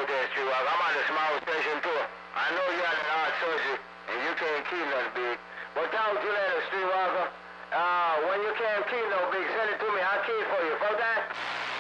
Okay, Streetwalker. I'm on the small station too. I know you had an heart surgery and you can't keep nothing big. But talk to you later, Streetwalker. When you can't keep no big, send it to me. I'll keep for you. Fuck that.